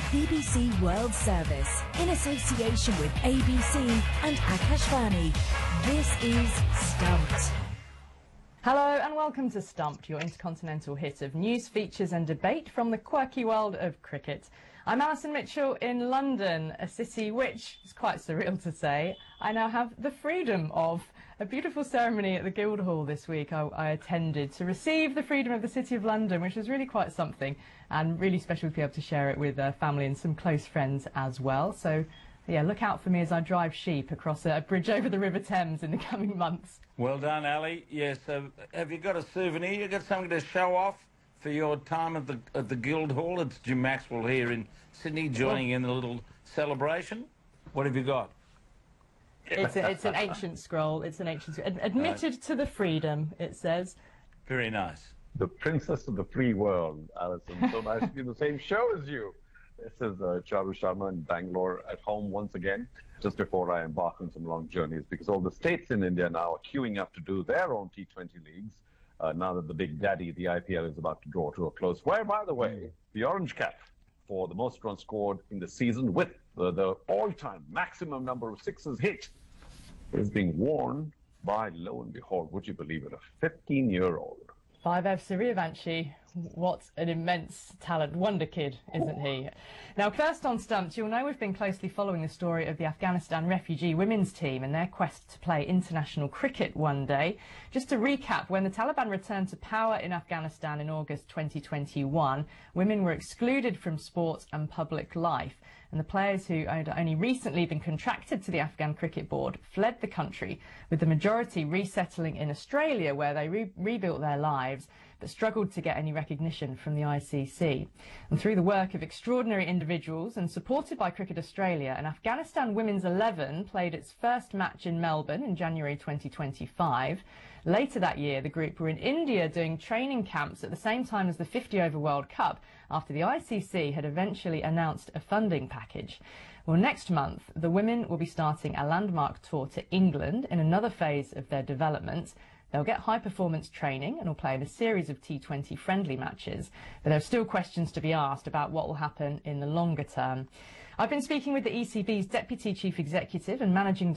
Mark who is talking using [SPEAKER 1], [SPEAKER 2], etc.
[SPEAKER 1] BBC World Service, in association with ABC and Akashvani. This is Stumped.
[SPEAKER 2] Hello and welcome to Stumped, your intercontinental hit of news, features and debate from the quirky world of cricket. I'm Alison Mitchell in London, a city which, is quite surreal to say, I now have the freedom of. A beautiful ceremony at the Guildhall this week I attended to receive the freedom of the City of London, which was really quite something and really special to be able to share it with family and some close friends as well. So, yeah, look out for me as I drive sheep across a bridge over the River Thames in the coming months.
[SPEAKER 3] Well done, Ali. Yes, have you got a souvenir? You got something to show off for your time at the Guildhall? It's Jim Maxwell here in Sydney joining in the little celebration. What have you got?
[SPEAKER 2] It's an ancient scroll. It's an ancient admitted to the freedom, it says.
[SPEAKER 3] Very nice.
[SPEAKER 4] The princess of the free world, Alison. So nice to be in the same show as you. This is Charu Sharma in Bangalore, at home once again, just before I embark on some long journeys, because all the states in India now are queuing up to do their own T20 leagues, now that the big daddy, the IPL, is about to draw to a close. Where, by the way, the orange cap for the most runs scored in the season with the all-time maximum number of sixes hit is being worn by, lo and behold, would you believe it, a 15-year-old.
[SPEAKER 2] Vaivev Suryavanshi, what an immense talent. Wonder kid, isn't he? Now, first on Stumped, you'll know we've been closely following the story of the Afghanistan refugee women's team and their quest to play international cricket one day. Just to recap, when the Taliban returned to power in Afghanistan in August 2021, women were excluded from sport and public life. And the players who had only recently been contracted to the Afghan Cricket Board fled the country, with the majority resettling in Australia, where they rebuilt their lives, but struggled to get any recognition from the ICC. And through the work of extraordinary individuals and supported by Cricket Australia, an Afghanistan Women's 11 played its first match in Melbourne in January 2025. Later that year, the group were in India doing training camps at the same time as the 50-over World Cup, after the ICC had eventually announced a funding package. Well, next month, the women will be starting a landmark tour to England in another phase of their development. They'll get high-performance training and will play in a series of T20 friendly matches, but there are still questions to be asked about what will happen in the longer term. I've been speaking with the ECB's Deputy Chief Executive and Managing